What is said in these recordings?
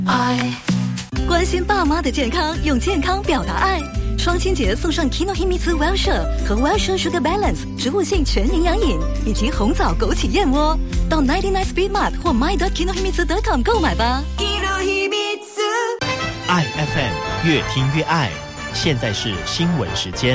爱。关心爸妈的健康，用健康表达爱。双亲节送上 Kinohimitsu Wellshire 和 Wellshire Sugar Balance 植物性全营养饮，以及红枣枸杞燕窝。到99 Speed Mart 或 my.kinohimitsu.com 购买吧。 爱 FM 越听越爱。现在是新闻时间。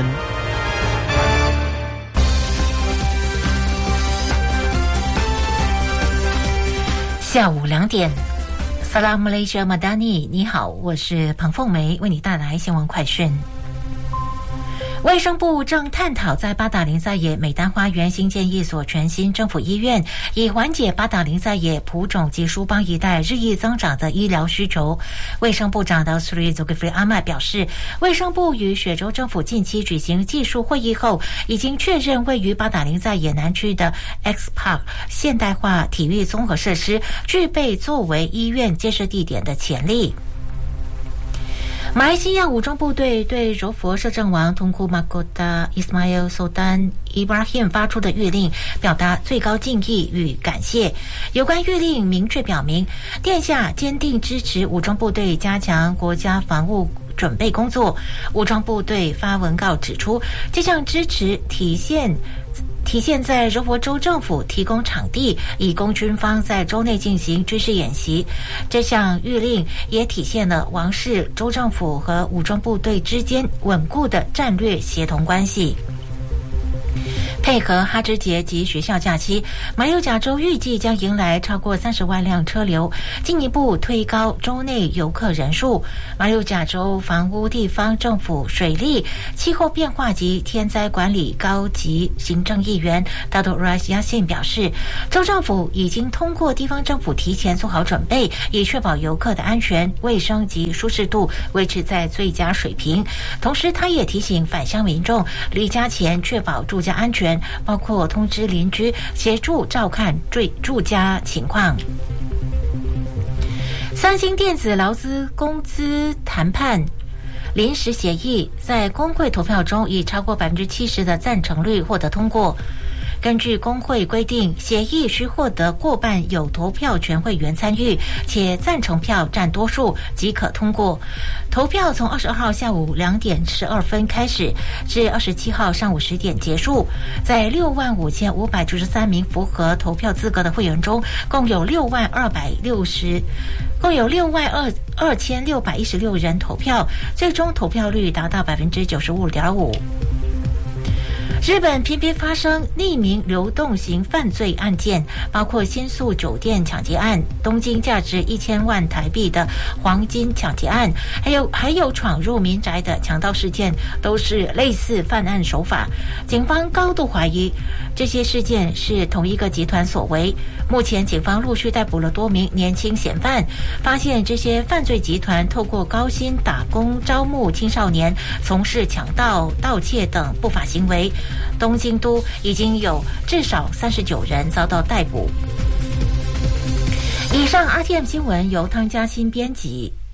下午2点。Salam Malaysia Madani， 你好，我是彭凤梅，为你带来新闻快讯。卫生部正探讨在八达岭在野美丹花园新建一所全新政府医院，以缓解八达岭在野蒲种及舒邦一带日益增长的医疗需求。卫生部长的 Sri Zulkifli Ahmad 表示，卫生部与雪州政府近期举行技术会议后，已经确认位于八达岭在野南区的 X Park 现代化体育综合设施具备作为医院建设地点的潜力。马来西亚武装部队对柔佛摄政王通库马戈达 Ismail Sultan Ibrahim 发出的谕令表达最高敬意与感谢。有关谕令明确表明，殿下坚定支持武装部队加强国家防务准备工作。武装部队发文告指出，这项支持体现在柔佛州政府提供场地，以供军方在州内进行军事演习。这项谕令也体现了王室、州政府和武装部队之间稳固的战略协同关系。配合哈芝节及学校假期，马六甲州预计将迎来超过30万辆车流，进一步推高州内游客人数。马六甲州房屋地方政府水利、气候变化及天灾管理高级行政议员 Dato' Rais Yassin 表示，州政府已经通过地方政府提前做好准备，以确保游客的安全、卫生及舒适度维持在最佳水平。同时，他也提醒返乡民众离家前确保住家安全，包括通知邻居协助照看住家情况。三星电子劳资工资谈判临时协议在工会投票中以超过70%的赞成率获得通过。根据工会规定，协议需获得过半有投票权会员参与，且赞成票占多数即可通过。投票从22号下午2点12分开始，至27号上午10点结束。在65593名符合投票资格的会员中，共有6261616人投票，最终投票率达到 95.5%。日本频频发生匿名流动型犯罪案件，包括新宿酒店抢劫案、东京价值1000万台币的黄金抢劫案，还有闯入民宅的强盗事件，都是类似犯案手法。警方高度怀疑这些事件是同一个集团所为。目前警方陆续逮捕了多名年轻嫌犯，发现这些犯罪集团透过高薪打工招募青少年，从事强盗、盗窃等不法行为。东京都已经有至少39人遭到逮捕。以上 RTM 新闻由汤嘉欣编辑，